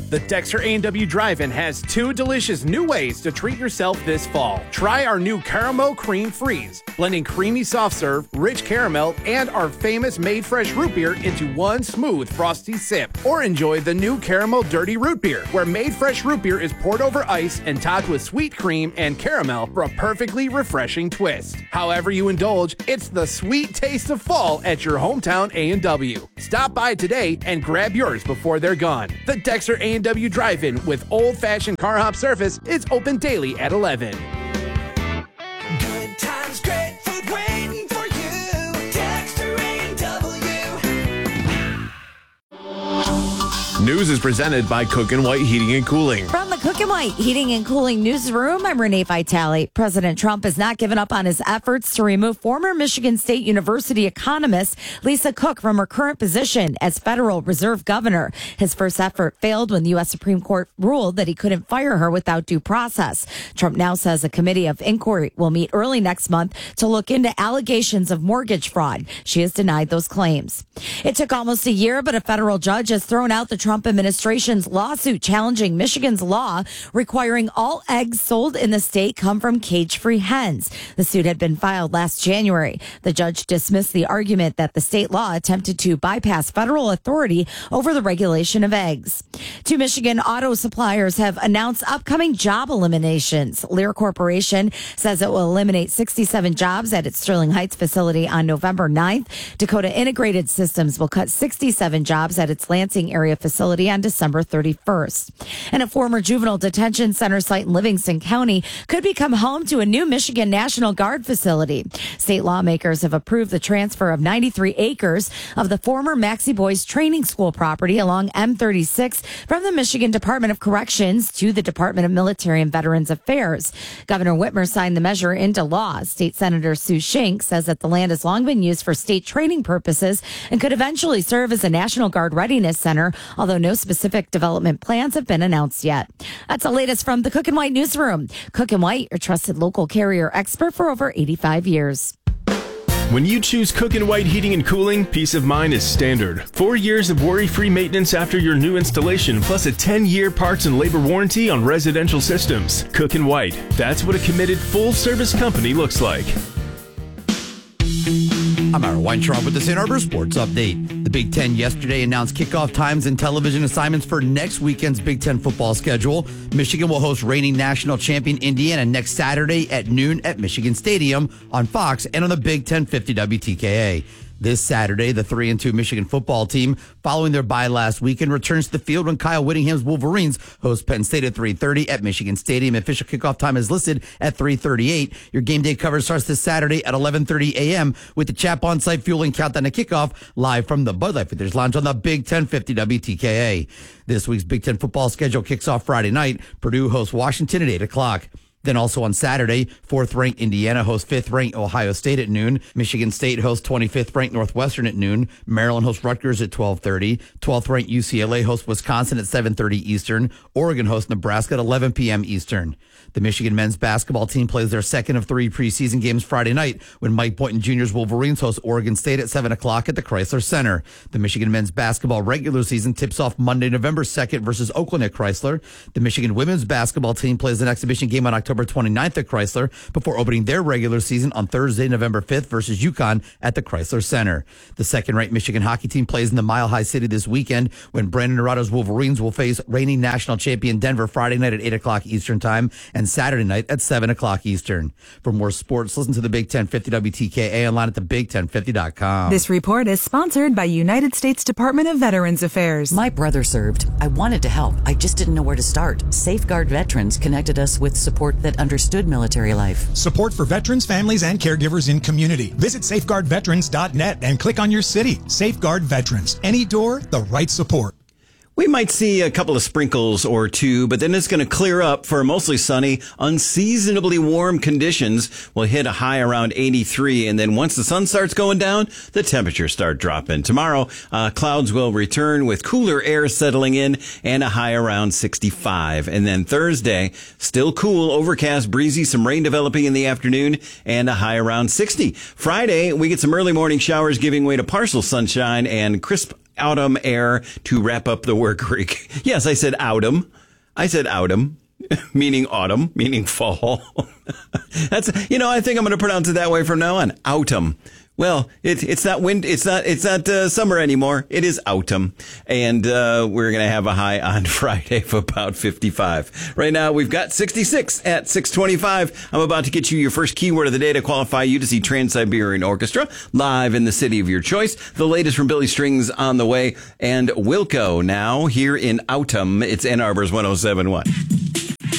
The Dexter A&W Drive-In has 2 delicious new ways to treat yourself this fall. Try our new Caramel Cream Freeze, blending creamy soft serve, rich caramel, and our famous Made Fresh root beer into one smooth, frosty sip. Or enjoy the new Caramel Dirty Root Beer, where Made Fresh root beer is poured over ice and topped with sweet cream and caramel for a perfectly refreshing twist. However you indulge, it's the sweet taste of fall at your hometown A&W. Stop by today and grab yours before they're gone. The Dexter A&W Drive-In with old-fashioned car hop service is open daily at 11. Good times, great food waiting for you. Dexter A&W. News is presented by Cook and White Heating and Cooling. From the Cook and White Heating and Cooling newsroom, I'm Renee Vitale. President Trump has not given up on his efforts to remove former Michigan State University economist Lisa Cook from her current position as Federal Reserve Governor. His first effort failed when the U.S. Supreme Court ruled that he couldn't fire her without due process. Trump now says a committee of inquiry will meet early next month to look into allegations of mortgage fraud. She has denied those claims. It took almost a year, but a federal judge has thrown out the Trump administration's lawsuit challenging Michigan's law requiring all eggs sold in the state come from cage-free hens. The suit had been filed last January. The judge dismissed the argument that the state law attempted to bypass federal authority over the regulation of eggs. 2 Michigan auto suppliers have announced upcoming job eliminations. Lear Corporation says it will eliminate 67 jobs at its Sterling Heights facility on November 9th. Dakota Integrated Systems will cut 67 jobs at its Lansing area facility on December 31st. And a former juvenile detention center site in Livingston County could become home to a new Michigan National Guard facility. State lawmakers have approved the transfer of 93 acres of the former Maxie Boys Training School property along M36 from the Michigan Department of Corrections to the Department of Military and Veterans Affairs. Governor Whitmer signed the measure into law. State Senator Sue Schenck says that the land has long been used for state training purposes and could eventually serve as a National Guard Readiness Center, although no specific development plans have been announced yet. That's the latest from the Cook and White newsroom. Cook and White, your trusted local carrier expert for over 85 years. When you choose Cook and White Heating and Cooling, peace of mind is standard. 4 years of worry-free maintenance after your new installation, plus a 10-year parts and labor warranty on residential systems. Cook and White, that's what a committed full-service company looks like. I'm Ira Weintraub with the St. Arbor Sports Update. The Big Ten yesterday announced kickoff times and television assignments for next weekend's Big Ten football schedule. Michigan will host reigning national champion Indiana next Saturday at noon at Michigan Stadium on Fox and on the Big Ten 50 WTKA. This Saturday, the 3-2 Michigan football team, following their bye last weekend, returns to the field when Kyle Whittingham's Wolverines host Penn State at 3:30 at Michigan Stadium. Official kickoff time is listed at 3:38. Your game day coverage starts this Saturday at 11:30 a.m. with the Chap on-site fueling countdown to kickoff live from the Bud Light Fitness Lounge on the Big Ten 50 WTKA. This week's Big Ten football schedule kicks off Friday night. Purdue hosts Washington at 8 o'clock. Then also on Saturday, 4th-ranked Indiana hosts 5th-ranked Ohio State at noon. Michigan State hosts 25th-ranked Northwestern at noon. Maryland hosts Rutgers at 12:30. 12th-ranked UCLA hosts Wisconsin at 7:30 Eastern. Oregon hosts Nebraska at 11 p.m. Eastern. The Michigan men's basketball team plays their second of 3 preseason games Friday night when Mike Boynton Jr.'s Wolverines host Oregon State at 7 o'clock at the Chrysler Center. The Michigan men's basketball regular season tips off Monday, November 2nd versus Oakland at Chrysler. The Michigan women's basketball team plays an exhibition game on October 29th at Chrysler before opening their regular season on Thursday, November 5th versus UConn at the Chrysler Center. The second-ranked Michigan hockey team plays in the Mile High City this weekend when Brandon Naruto's Wolverines will face reigning national champion Denver Friday night at 8 o'clock Eastern Time and Saturday night at 7 o'clock Eastern. For more sports, listen to the Big Ten 50 WTKA online at thebig1050.com. This report is sponsored by United States Department of Veterans Affairs. My brother served. I wanted to help. I just didn't know where to start. Safeguard Veterans connected us with support that understood military life. Support for veterans, families, and caregivers in community. Visit safeguardveterans.net and click on your city. Safeguard Veterans. Any door, the right support. We might see a couple of sprinkles or two, but then it's going to clear up for mostly sunny, unseasonably warm conditions. We'll hit a high around 83, and then once the sun starts going down, the temperatures start dropping. Tomorrow, clouds will return with cooler air settling in and a high around 65. And then Thursday, still cool, overcast, breezy, some rain developing in the afternoon and a high around 60. Friday, we get some early morning showers giving way to partial sunshine and crisp autumn air to wrap up the work week. Yes, I said autumn. Meaning autumn, meaning fall. That's, I think I'm going to pronounce it that way from now on. Autumn. Well, it's not summer anymore. It is autumn. And we're going to have a high on Friday of about 55. Right now, we've got 66 at 625. I'm about to get you your first keyword of the day to qualify you to see Trans-Siberian Orchestra live in the city of your choice. The latest from Billy Strings on the way. And Wilco now here in autumn. It's Ann Arbor's 107.1.